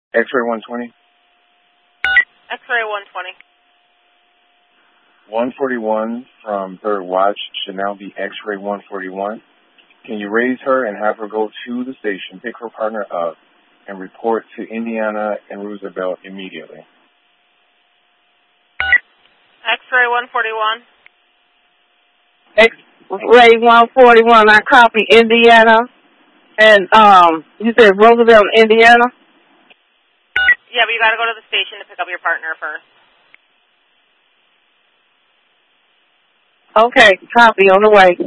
X-ray 120. X-ray 120. 141 from Third Watch should now be X-ray 141. Can you raise her and have her go to the station, pick her partner up, and report to Indiana and Roosevelt immediately? X-ray 141. X-ray 141. I copy Indiana. And, you said Roosevelt, Indiana? Yeah, but you got to go to the station to pick up your partner first. Okay, copy on the way.